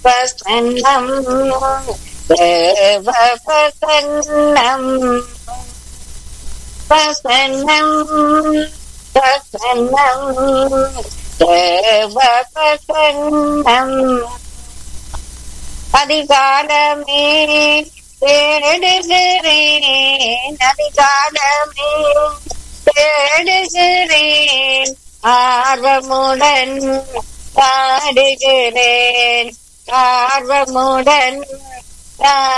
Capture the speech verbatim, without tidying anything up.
பிரசன்னம் தேவ பிரசன்னம் பிரசன்னம் பிரசன்னம் தேவ பிரசன்னம் அதிகாலமே தேடுகிறேன் அதிகாலமே தேடுகிறேன் ஆர்வமுடன் பாடுகிறேன் ஆர்வமுடன்